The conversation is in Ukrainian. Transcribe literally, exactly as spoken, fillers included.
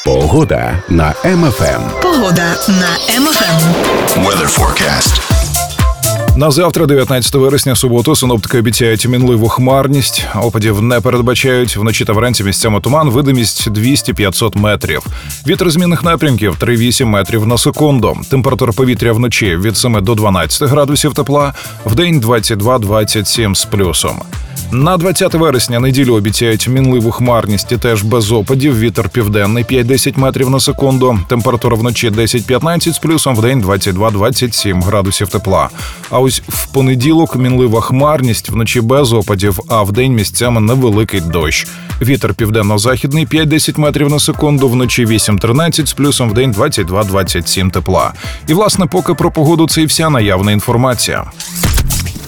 Погода на Ем Еф Ем. Погода на Ем Еф Ем. Weather forecast. На завтра, дев'ятнадцятого вересня, суботу, синоптики обіцяють мінливу хмарність. Опадів не передбачають. Вночі та вранці місцями туман, видимість двісті-п'ятсот метрів. Вітер змінних напрямків три-вісім метрів на секунду. Температура повітря вночі від семи до дванадцяти градусів тепла, вдень двадцять два-двадцять сім з плюсом. На двадцяте вересня, неділю, обіцяють мінливу хмарність і теж без опадів. Вітер південний п'ять-десять метрів на секунду. Температура вночі десять-п'ятнадцять з плюсом, вдень двадцять два-двадцять сім градусів тепла. А ось в понеділок мінлива хмарність, вночі без опадів, а вдень місцями невеликий дощ. Вітер південно-західний п'ять-десять метрів на секунду, вночі вісім-тринадцять з плюсом, вдень двадцять два-двадцять сім тепла. І, власне, поки про погоду це і вся наявна інформація.